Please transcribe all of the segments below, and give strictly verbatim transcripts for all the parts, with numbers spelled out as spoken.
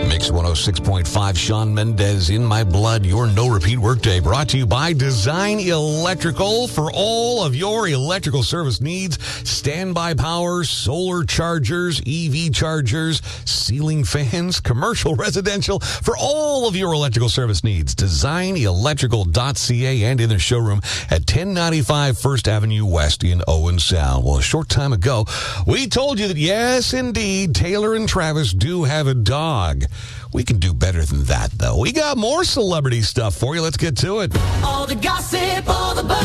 Mix one oh six point five, Shawn Mendes, In My Blood, your no-repeat workday, brought to you by Design Electrical. For all of your electrical service needs, standby power, solar chargers, E V chargers, ceiling fans, commercial, residential, for all of your electrical service needs, design electrical dot c a and in the showroom at ten ninety-five First Avenue West in Owen Sound. Well, a short time ago, we told you that, yes, indeed, Taylor and Travis do have a dog. We can do better than that, though. We got more celebrity stuff for you. Let's get to it. All the gossip, all the buzz.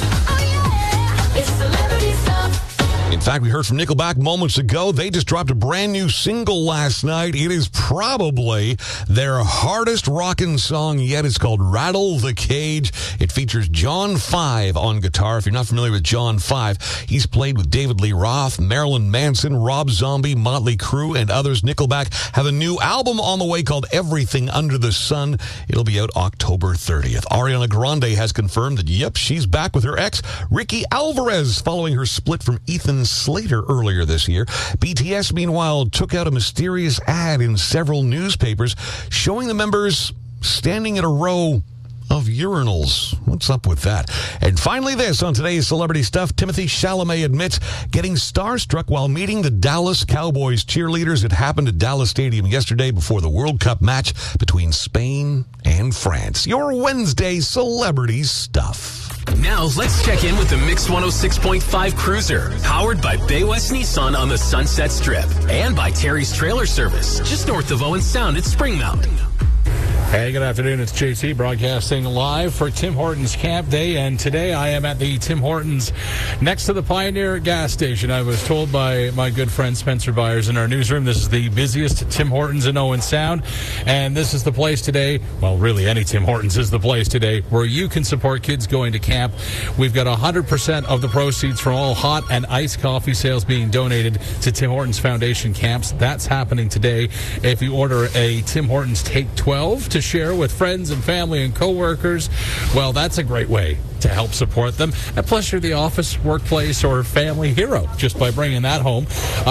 Oh, yeah. It's celebrity stuff. In fact, we heard from Nickelback moments ago. They just dropped a brand new single last night. It is probably their hardest rockin' song yet. It's called Rattle the Cage. It features John Five on guitar. If you're not familiar with John Five, he's played with David Lee Roth, Marilyn Manson, Rob Zombie, Motley Crue, and others. Nickelback have a new album on the way called Everything Under the Sun. It'll be out October thirtieth. Ariana Grande has confirmed that, yep, she's back with her ex, Ricky Alvarez, following her split from Ethan Slater earlier this year. B T S, meanwhile, took out a mysterious ad in several newspapers showing the members standing in a row of urinals. What's up with that? And finally this, on today's Celebrity Stuff, Timothée Chalamet admits getting starstruck while meeting the Dallas Cowboys cheerleaders. It happened at Dallas Stadium yesterday before the World Cup match between Spain and France. Your Wednesday Celebrity Stuff. Now, let's check in with the Mix one oh six point five Cruiser, powered by Bay West Nissan on the Sunset Strip, and by Terry's Trailer Service, just north of Owen Sound at Spring Mountain. Hey, good afternoon. It's J T broadcasting live for Tim Hortons Camp Day, and today I am at the Tim Hortons next to the Pioneer gas station. I was told by my good friend Spencer Byers in our newsroom this is the busiest Tim Hortons in Owen Sound, and this is the place today, well, really any Tim Hortons is the place today, where you can support kids going to camp. We've got one hundred percent of the proceeds from all hot and iced coffee sales being donated to Tim Hortons Foundation camps. That's happening today. If you order a Tim Hortons Take twelve to share with friends and family and coworkers, well, that's a great way to help support them. And plus, you're the office, workplace, or family hero just by bringing that home.